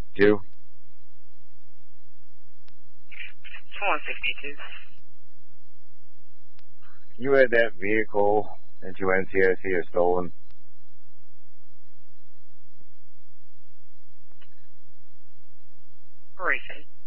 2. 162. You had that vehicle that you NCIC has stolen. Racing.